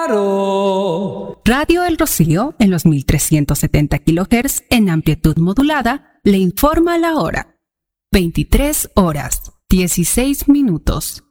claro. Radio El Rocío, en los 1370 kHz en amplitud modulada, le informa la hora. 23 horas, 16 minutos.